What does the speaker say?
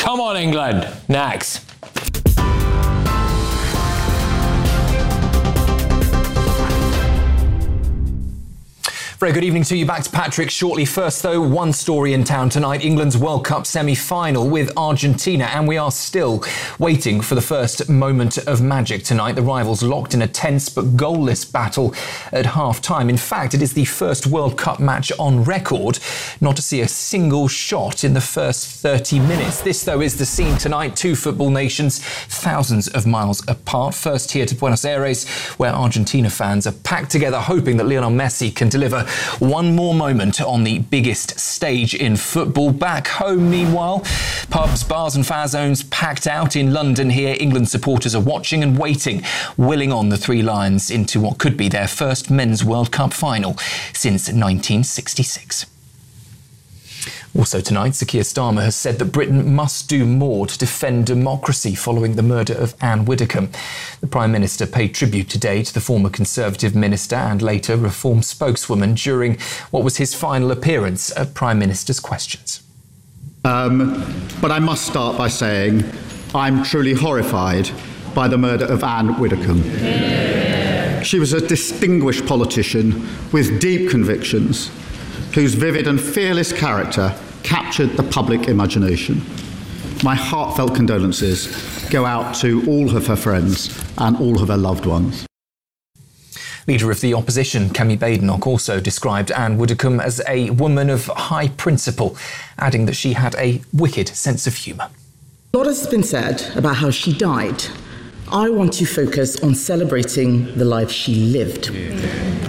Come on, England. Next. Very good evening to you. Back to Patrick shortly. First, though, one story in town tonight. England's World Cup semi-final with Argentina, and we are still waiting for the first moment of magic tonight. The rivals locked in a tense but goalless battle at half-time. In fact, it is the first World Cup match on record not to see a single shot in the first 30 minutes. This, though, is the scene tonight. Two football nations thousands of miles apart. First here to Buenos Aires, where Argentina fans are packed together hoping that Lionel Messi can deliver one more moment on the biggest stage in football. Back home, meanwhile, pubs, bars and fan zones packed out in London here. England supporters are watching and waiting, willing on the Three Lions into what could be their first Men's World Cup final since 1966. Also tonight, Sir Keir Starmer has said that Britain must do more to defend democracy following the murder of Anne Widdecombe. The Prime Minister paid tribute today to the former Conservative minister and later Reform spokeswoman during what was his final appearance at Prime Minister's Questions. But I must start by saying I'm truly horrified by the murder of Anne Widdecombe. Yeah. She was a distinguished politician with deep convictions, whose vivid and fearless character captured the public imagination. My heartfelt condolences go out to all of her friends and all of her loved ones. Leader of the opposition, Kemi Badenoch, also described Anne Widdecombe as a woman of high principle, adding that she had a wicked sense of humour. A lot has been said about how she died. I want to focus on celebrating the life she lived.